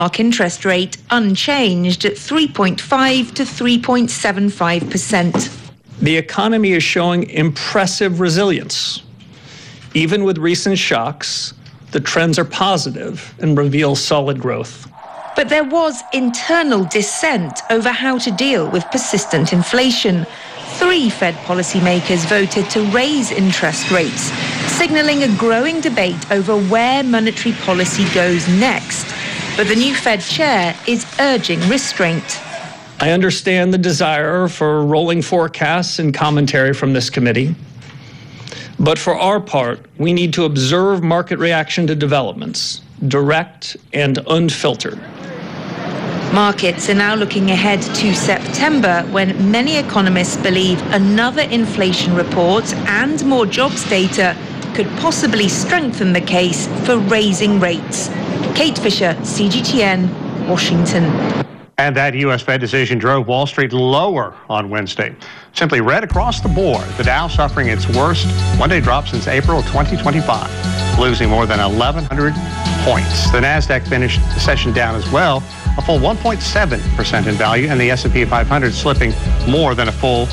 benchmark interest rate unchanged at 3.5 to 3.75%. The economy is showing impressive resilience. Even with recent shocks, the trends are positive and reveal solid growth. But there was internal dissent over how to deal with persistent inflation. 3 Fed policymakers voted to raise interest rates, signaling a growing debate over where monetary policy goes next. But the new Fed chair is urging restraint. I understand the desire for rolling forecasts and commentary from this committee. But for our part, we need to observe market reaction to developments, direct and unfiltered. Markets are now looking ahead to September, when many economists believe another inflation report and more jobs data could possibly strengthen the case for raising rates. Kate Fisher, CGTN, Washington. And that U.S. Fed decision drove Wall Street lower on Wednesday. Simply read across the board, the Dow suffering its worst one-day drop since April 2025, losing more than 1,100 points. The Nasdaq finished the session down as well, a full 1.7% in value, and the S&P 500 slipping more than a full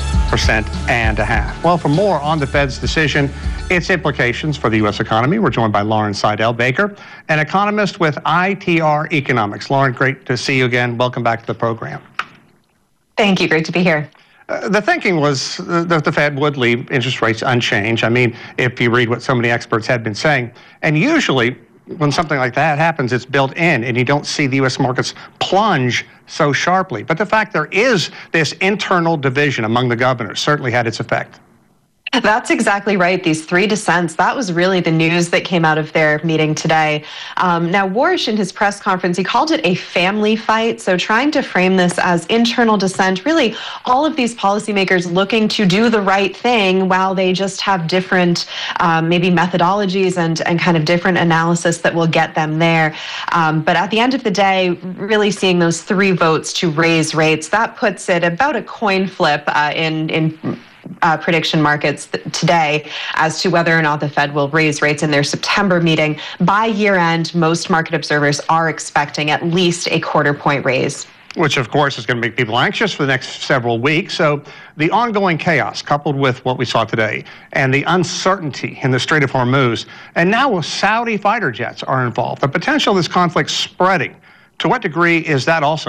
1.5%. Well, for more on the Fed's decision, its implications for the U.S. economy, we're joined by Lauren Seidel-Baker, an economist with ITR Economics. Lauren, great to see you again. Welcome back to the program. Thank you. Great to be here. The thinking was that the Fed would leave interest rates unchanged. I mean, if you read what so many experts had been saying, and usually when something like that happens, it's built in, and you don't see the U.S. markets plunge so sharply. But the fact there is this internal division among the governors certainly had its effect. That's exactly right. These 3 dissents, that was really the news that came out of their meeting today. Now, Warsh, in his press conference, he called it a family fight. So trying to frame this as internal dissent, really all of these policymakers looking to do the right thing while they just have different maybe methodologies and kind of different analysis that will get them there. But at the end of the day, really seeing those 3 votes to raise rates, that puts it about a coin flip in prediction markets today as to whether or not the Fed will raise rates in their September meeting. By year end, most market observers are expecting at least a 1/4 point raise. Which, of course, is going to make people anxious for the next several weeks. So the ongoing chaos, coupled with what we saw today, and the uncertainty in the Strait of Hormuz, and now Saudi fighter jets are involved, the potential of this conflict spreading, to what degree is that also